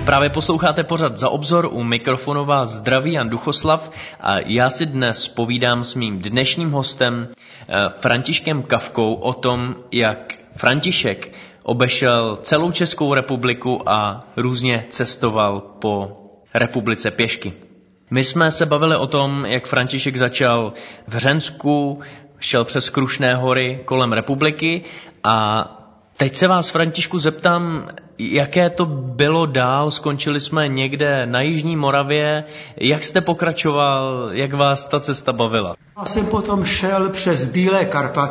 Právě posloucháte pořad Za obzor, u mikrofonu vás zdraví Jan Duchoslav a já si dnes povídám s mým dnešním hostem Františkem Kafkou o tom, jak František obešel celou Českou republiku a různě cestoval po republice pěšky. My jsme se bavili o tom, jak František začal v Hřensku, šel přes Krušné hory kolem republiky a teď se vás, Františku, zeptám, jaké to bylo dál, skončili jsme někde na Jižní Moravě, jak jste pokračoval, jak vás ta cesta bavila? Já jsem potom šel přes Bílé Karpaty